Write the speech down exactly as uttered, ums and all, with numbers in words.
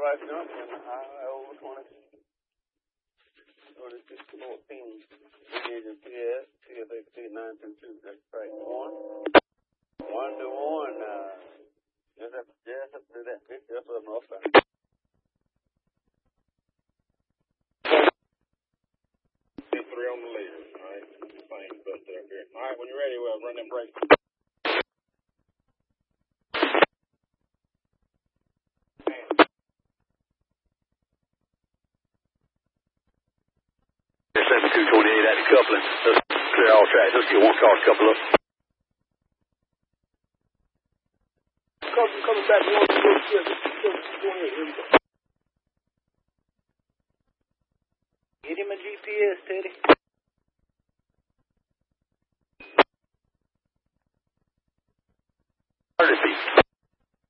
right junction, I O twenty, twenty-six fourteen, engaging P S, T F X T nine two two, that's track one. One to one, uh, just have to, just have to do that picture up on northbound. Three on the leader, alright, same best up here. Alright, when you're ready, we'll run them brakes. seventy-two twenty-eight at the coupling. Let's clear all tracks. Let's get one car couple up. Come, coming back one, two, three, twenty-eight. Here we go. Get him a G P S, Teddy. thirty feet.